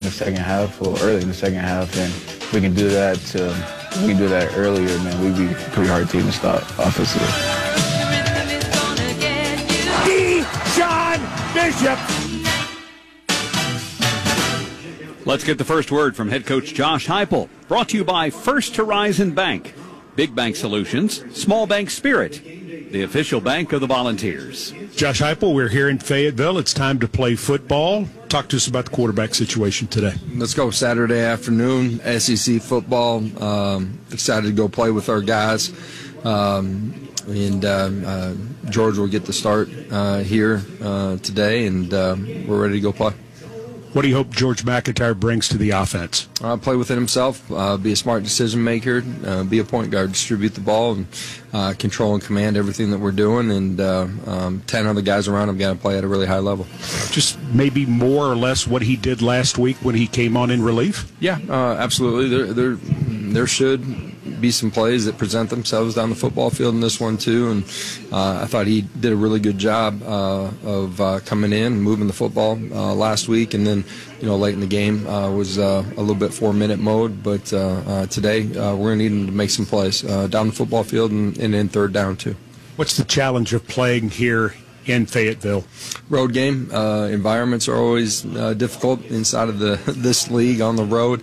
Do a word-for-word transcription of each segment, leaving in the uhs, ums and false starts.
the second half or early in the second half, and we can do that. Um, we can do that earlier, man. We'd be a pretty hard team to stop offensively. John Bishop. Let's get the first word from head coach Josh Heupel. Brought to you by First Horizon Bank. Big bank solutions, small bank spirit. The official bank of the Volunteers. Josh Heupel, we're here in Fayetteville. It's time to play football. Talk to us about the quarterback situation today. Let's go Saturday afternoon, S E C football. Um, excited to go play with our guys. Um, and uh, uh, George will get the start uh, here uh, today, and uh, we're ready to go play. What do you hope George McIntyre brings to the offense? Uh, play within himself, uh, be a smart decision maker, uh, be a point guard, distribute the ball, and uh, control and command everything that we're doing. And uh, um, ten other guys around him got to play at a really high level. Just maybe more or less what he did last week when he came on in relief? Yeah, uh, absolutely. There, there, there should be some plays that present themselves down the football field in this one too, and uh, I thought he did a really good job uh, of uh, coming in and moving the football uh, last week, and then you know late in the game uh, was uh, a little bit four minute mode, but uh, uh, today uh, we're going to need him to make some plays uh, down the football field and, and in third down too. What's the challenge of playing here in Fayetteville? Road game. Uh, environments are always uh, difficult inside of the this league on the road.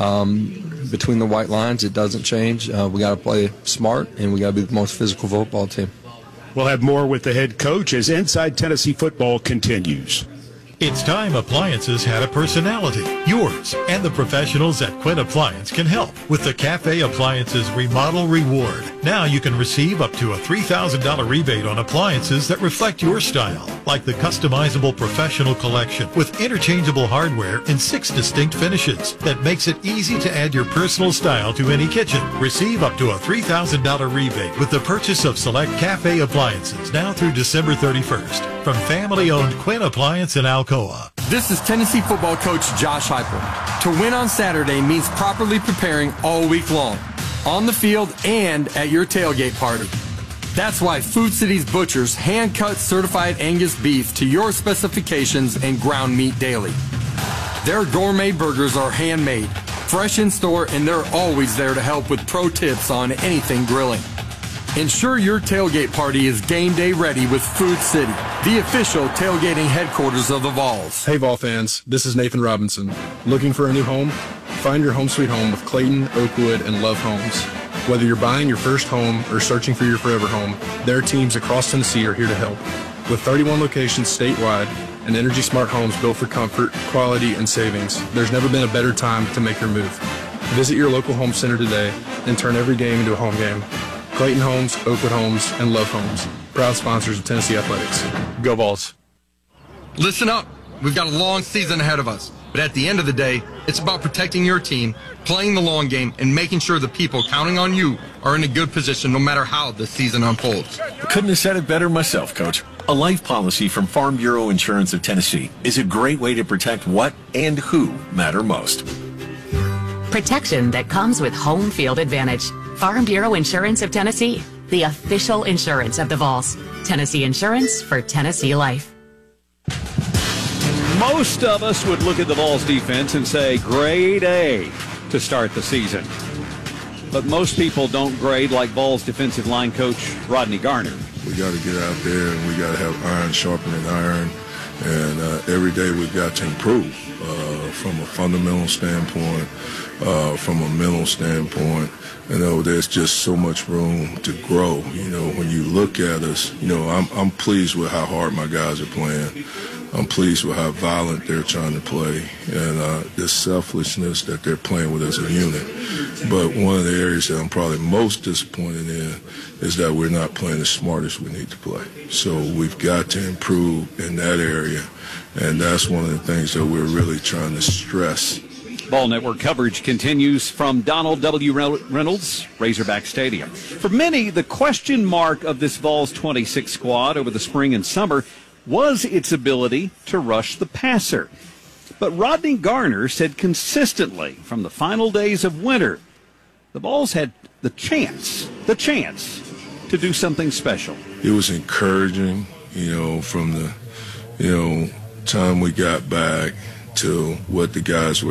Um, between the white lines, it doesn't change. Uh, we got to play smart, and we got to be the most physical football team. We'll have more with the head coach as Inside Tennessee Football continues. It's time appliances had a personality. Yours and the professionals at Quinn Appliance can help with the Cafe Appliances Remodel Reward. Now you can receive up to a three thousand dollars rebate on appliances that reflect your style, like the customizable professional collection with interchangeable hardware in six distinct finishes that makes it easy to add your personal style to any kitchen. Receive up to a three thousand dollars rebate with the purchase of select Cafe Appliances now through December thirty-first from family-owned Quinn Appliance in Alcoa. This is Tennessee football coach Josh Heupel. To win on Saturday means properly preparing all week long, on the field and at your tailgate party. That's why Food City's Butchers hand-cut certified Angus beef to your specifications and ground meat daily. Their gourmet burgers are handmade, fresh in store, and they're always there to help with pro tips on anything grilling. Ensure your tailgate party is game day ready with Food City, the official tailgating headquarters of the Vols. Hey Vol fans, this is Nathan Robinson. Looking for a new home? Find your home sweet home with Clayton, Oakwood, and Love Homes. Whether you're buying your first home or searching for your forever home, their teams across Tennessee are here to help. With thirty-one locations statewide and Energy Smart homes built for comfort, quality, and savings, there's never been a better time to make your move. Visit your local home center today and turn every game into a home game. Clayton Homes, Oakwood Homes, and Love Homes, proud sponsors of Tennessee Athletics. Go Vols. Listen up. We've got a long season ahead of us. But at the end of the day, it's about protecting your team, playing the long game, and making sure the people counting on you are in a good position no matter how the season unfolds. Couldn't have said it better myself, Coach. A life policy from Farm Bureau Insurance of Tennessee is a great way to protect what and who matter most. Protection that comes with home field advantage. Farm Bureau Insurance of Tennessee, the official insurance of the Vols. Tennessee Insurance for Tennessee Life. Most of us would look at the Vols defense and say grade A to start the season. But most people don't grade like Vols defensive line coach Rodney Garner. We got to get out there and we got to have iron sharpening iron. And uh, every day we've got to improve uh, from a fundamental standpoint, uh, from a mental standpoint. You know, there's just so much room to grow. You know, when you look at us, you know, I'm, I'm pleased with how hard my guys are playing. I'm pleased with how violent they're trying to play and uh, the selflessness that they're playing with as a unit. But one of the areas that I'm probably most disappointed in is that we're not playing as smart as we need to play. So we've got to improve in that area, and that's one of the things that we're really trying to stress. Ball Network coverage continues from Donald W. Reynolds, Razorback Stadium. For many, the question mark of this Vols twenty-six squad over the spring and summer was its ability to rush the passer. But Rodney Garner said consistently from the final days of winter, the Vols had the chance, the chance to do something special. It was encouraging, you know, from the, you know, time we got back to what the guys were